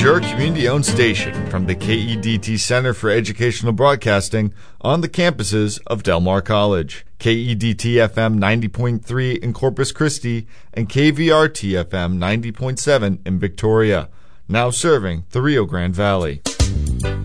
is your community-owned station from the KEDT Center for Educational Broadcasting on the campuses of Del Mar College. KEDT-FM 90.3 in Corpus Christi and KVRT-FM 90.7 in Victoria. Now serving the Rio Grande Valley.